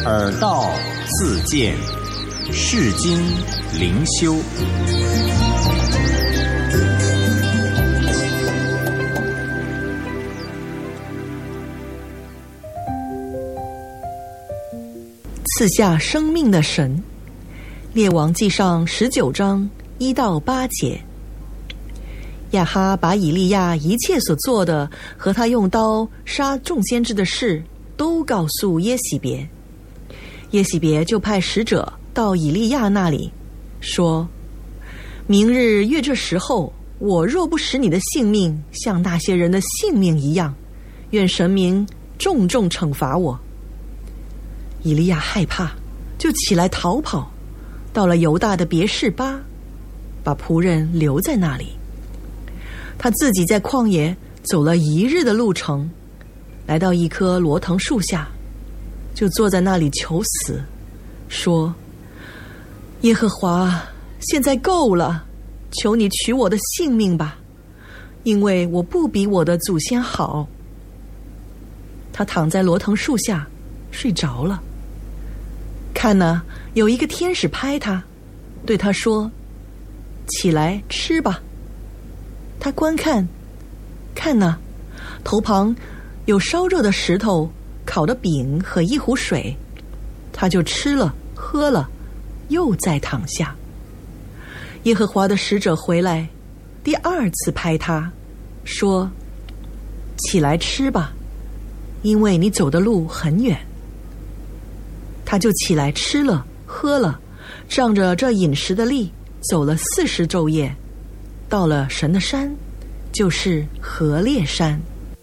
耳道自见，世经灵修。 赐下生命的神，列王记上19章1到8节。亚哈把以利亚一切所做的和他用刀杀众先知的事都告诉耶洗别，耶洗别就派使者到以利亚那里，说：明日约这时候，我若不使你的性命像那些人的性命一样，愿神明重重惩罚我。以利亚害怕，就起来逃跑，到了犹大的别是巴，把仆人留在那里。他自己在旷野走了1日的路程，来到一棵罗藤树下，就坐在那里求死，说：耶和华，现在够了，求你取我的性命吧，因为我不比我的祖先好。他躺在罗藤树下睡着了。看哪，有一个天使拍他，对他说：起来吃吧。他观看，看哪，头旁有烧热的石头、烤的饼和一壶水，他就吃了喝了，又再躺下。耶和华的使者回来，第2次拍他，说：起来吃吧，因为你走的路很远。他就起来吃了喝了，仗着这饮食的力，走了40昼夜，到了神的山，就是何烈山。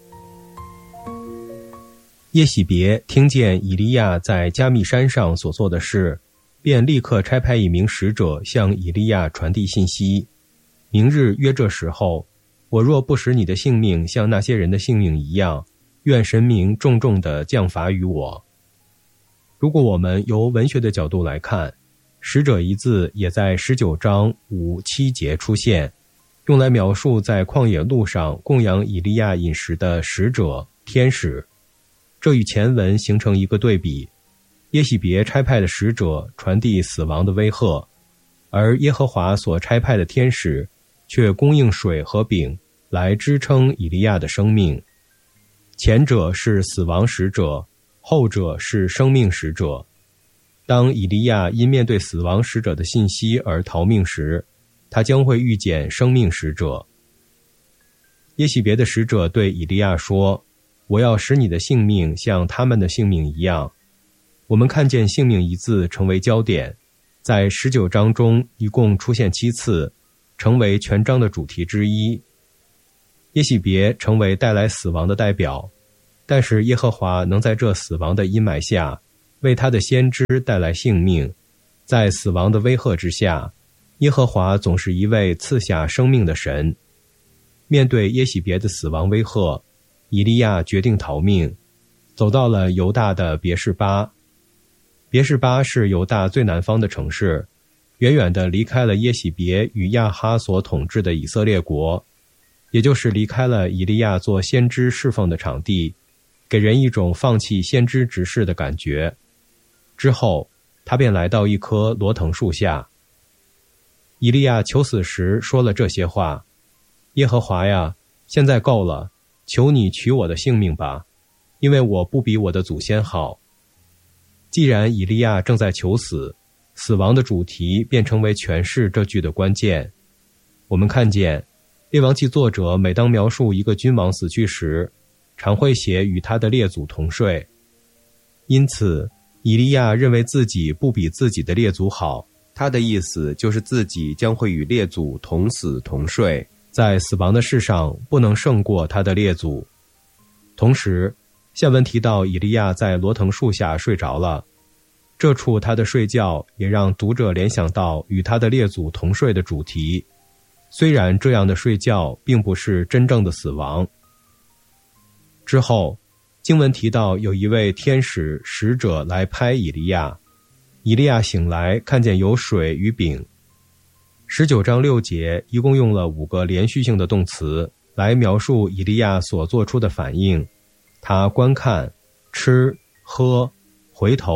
耶洗别听见以利亚在加密山上所做的事，便立刻差派一名使者向以利亚传递信息：明日约这时候，我若不使你的性命像那些人的性命一样，愿神明重重地降罚于我。如果我们由文学的角度来看，使者一字也在19章5、7节出现，用来描述在旷野路上供养以利亚饮食的使者、天使。这与前文形成一个对比，耶洗别差派的使者传递死亡的威吓，而耶和华所差派的天使却供应水和饼来支撑以利亚的生命。前者是死亡使者，后者是生命使者。当以利亚因面对死亡使者的信息而逃命时，他将会遇见生命使者。耶洗别的使者对以利亚说：我要使你的性命像他们的性命一样。我们看见性命一字成为焦点，在19章中一共出现7次，成为全章的主题之一。耶洗别成为带来死亡的代表，但是耶和华能在这死亡的阴霾下为他的先知带来性命。在死亡的威吓之下，耶和华总是一位赐下生命的神。面对耶洗别的死亡威吓，以利亚决定逃命，走到了犹大的别是巴。别是巴是犹大最南方的城市，远远地离开了耶洗别与亚哈所统治的以色列国，也就是离开了以利亚做先知侍奉的场地，给人一种放弃先知职事的感觉。之后他便来到一棵罗藤树下。以利亚求死时说了这些话：耶和华呀，现在够了，求你取我的性命吧，因为我不比我的祖先好。既然以利亚正在求死，死亡的主题便成为诠释这句的关键。我们看见列王记作者每当描述一个君王死去时，常会写与他的列祖同睡。因此以利亚认为自己不比自己的列祖好，他的意思就是自己将会与列祖同死同睡，在死亡的事上不能胜过他的列祖。同时下文提到以利亚在罗藤树下睡着了，这处他的睡觉也让读者联想到与他的列祖同睡的主题，虽然这样的睡觉并不是真正的死亡。之后经文提到有一位天使使者来拍以利亚，以利亚醒来看见有水与饼。19章6节一共用了5个连续性的动词来描述以利亚所做出的反应。他观看、吃、喝、回头、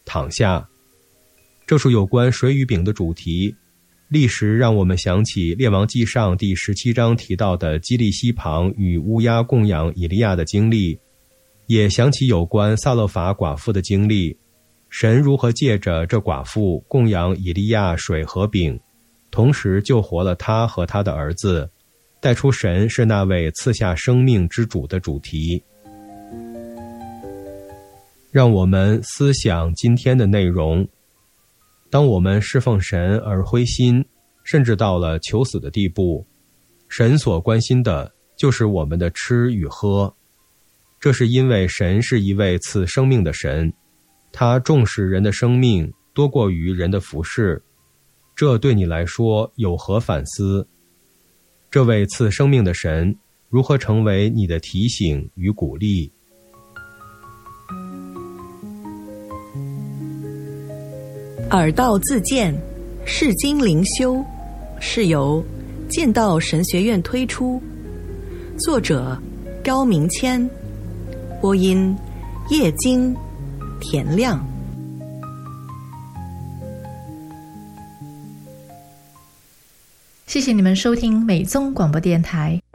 躺下。这是有关水与饼的主题。历史让我们想起《列王纪上》第17章提到的基利西旁与乌鸦供养以利亚的经历，也想起有关撒勒法寡妇的经历，神如何借着这寡妇供养以利亚水和饼，同时救活了他和他的儿子，带出神是那位赐下生命之主的主题。让我们思想今天的内容。当我们侍奉神而灰心，甚至到了求死的地步，神所关心的就是我们的吃与喝。这是因为神是一位赐生命的神，他重视人的生命多过于人的服饰。这对你来说有何反思？这位赐生命的神如何成为你的提醒与鼓励？ 耳道自荐，释经灵修，是由剑道神学院推出，作者高明谦，播音叶金、田亮。 谢谢你们收听美宗广播电台。